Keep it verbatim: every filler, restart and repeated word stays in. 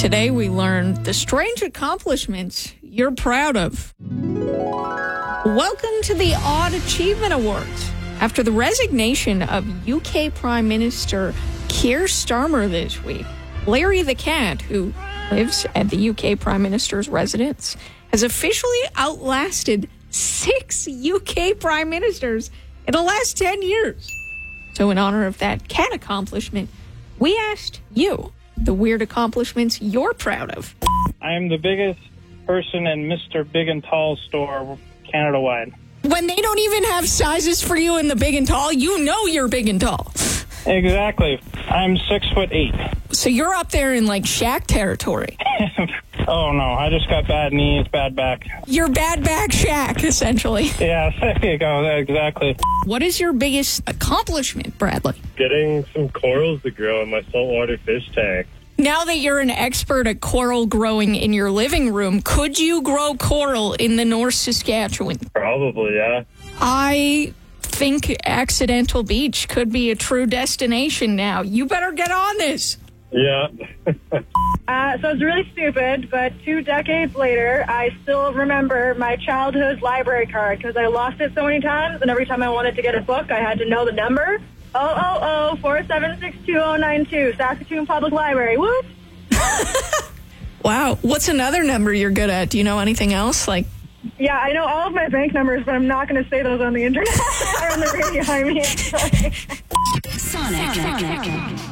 Today we learned the strange accomplishments you're proud of. Welcome to the Odd Achievement Awards. After the resignation of U K Prime Minister Keir Starmer this week, Larry the cat, who lives at the U K Prime Minister's residence, has officially outlasted six U K Prime Ministers in the last ten years. So in honor of that cat accomplishment, we asked you the weird accomplishments you're proud of. I am the biggest person in Mister Big and Tall store Canada-wide. When they don't even have sizes for you in the big and tall, you know you're big and tall. Exactly. I'm six foot eight. So you're up there in like Shaq territory. Oh no, I just got bad knees, bad back. You're bad back Shaq, essentially. Yeah, there you go, exactly. What is your biggest accomplishment, Bradley? Getting some corals to grow in my saltwater fish tank. Now that you're an expert at coral growing in your living room, could you grow coral in the North Saskatchewan? Probably, yeah. I think Accidental Beach could be a true destination now. You better get on this. Yeah. uh, so it's really stupid, but two decades later, I still remember my childhood library card because I lost it so many times, and every time I wanted to get a book, I had to know the number. oh oh oh, four seven six two oh nine two, Saskatoon Public Library. Whoop! Wow. What's another number you're good at? Do you know anything else? Like, yeah, I know all of my bank numbers, but I'm not going to say those on the internet or on the radio. I mean, Sonic. Sonic.